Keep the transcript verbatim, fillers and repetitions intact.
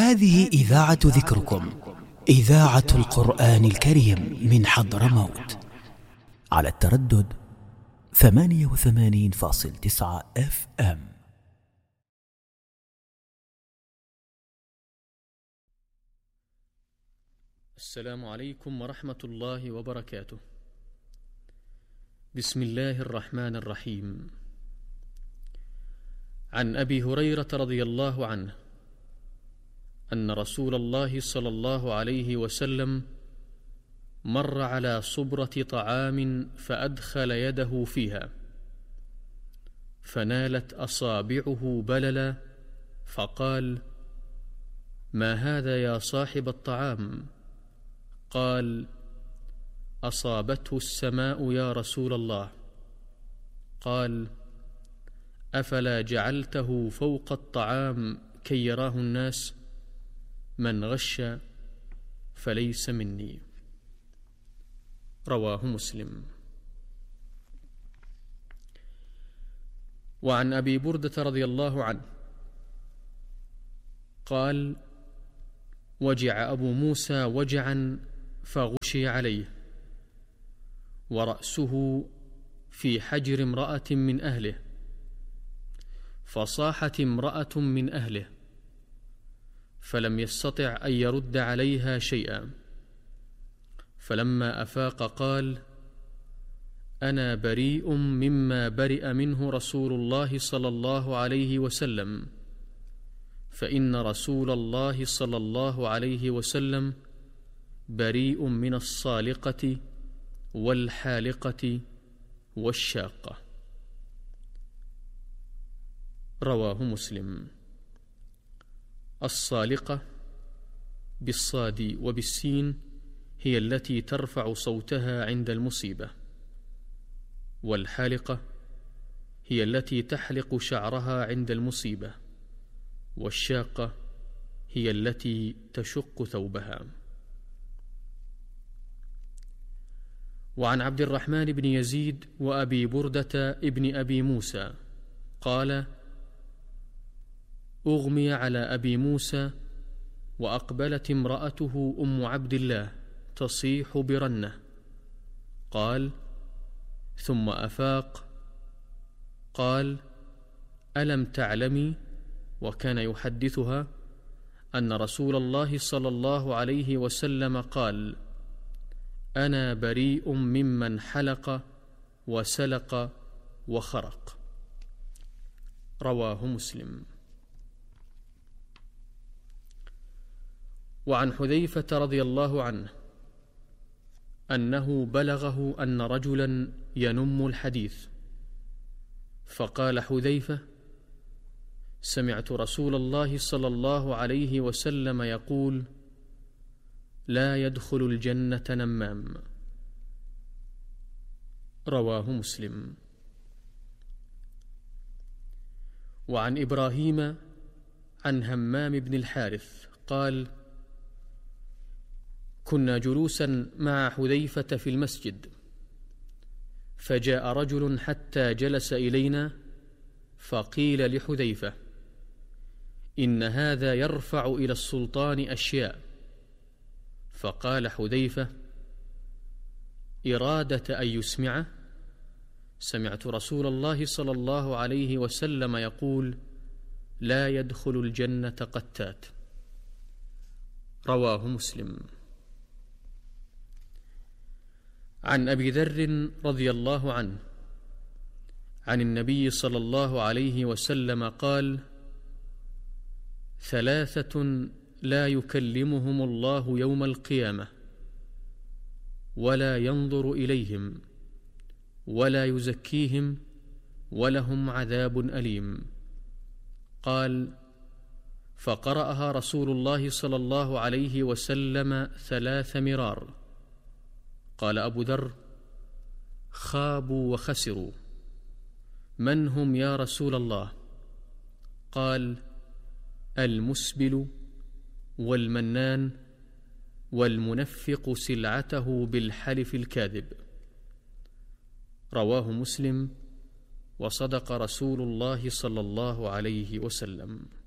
هذه إذاعة ذكركم، إذاعة القرآن الكريم من حضرموت، على التردد ثمانية وثمانين فاصل تسعة اف ام. السلام عليكم ورحمة الله وبركاته. بسم الله الرحمن الرحيم. عن أبي هريرة رضي الله عنه أن رسول الله صلى الله عليه وسلم مر على صبرة طعام فأدخل يده فيها فنالت أصابعه بللا، فقال: ما هذا يا صاحب الطعام؟ قال: أصابته السماء يا رسول الله. قال: أفلا جعلته فوق الطعام كي يراه الناس؟ من غش فليس مني. رواه مسلم. وعن أبي بردة رضي الله عنه قال: وجع أبو موسى وجعا فغشي عليه، ورأسه في حجر امرأة من أهله، فصاحت امرأة من أهله فلم يستطع أن يرد عليها شيئا، فلما أفاق قال: أنا بريء مما برئ منه رسول الله صلى الله عليه وسلم، فإن رسول الله صلى الله عليه وسلم بريء من الصالقة والحالقة والشاقة. رواه مسلم. الصالقة بالصاد وبالسين هي التي ترفع صوتها عند المصيبة، والحالقة هي التي تحلق شعرها عند المصيبة، والشاقة هي التي تشق ثوبها. وعن عبد الرحمن بن يزيد وأبي بردة ابن أبي موسى قال: أغمي على أبي موسى وأقبلت امرأته أم عبد الله تصيح برنة. قال: ثم أفاق قال: ألم تعلمي؟ وكان يحدثها أن رسول الله صلى الله عليه وسلم قال: أنا بريء ممن حلق وسلق وخرق. رواه مسلم. وعن حذيفة رضي الله عنه أنه بلغه أن رجلا ينم الحديث، فقال حذيفة: سمعت رسول الله صلى الله عليه وسلم يقول: لا يدخل الجنة نمام. رواه مسلم. وعن إبراهيم عن همام بن الحارث قال: كنا جلوسا مع حذيفة في المسجد، فجاء رجل حتى جلس إلينا، فقيل لحذيفة: إن هذا يرفع إلى السلطان أشياء. فقال حذيفة: إرادة أن يسمعه؟ سمعت رسول الله صلى الله عليه وسلم يقول: لا يدخل الجنة قتات. رواه مسلم. عن أبي ذر رضي الله عنه عن النبي صلى الله عليه وسلم قال: ثلاثة لا يكلمهم الله يوم القيامة ولا ينظر إليهم ولا يزكيهم ولهم عذاب أليم. قال: فقرأها رسول الله صلى الله عليه وسلم ثلاث مرار. قال أبو ذر: خابوا وخسروا. من هم يا رسول الله؟ قال: المسبل والمنان والمنفق سلعته بالحلف الكاذب. رواه مسلم. وصدق رسول الله صلى الله عليه وسلم.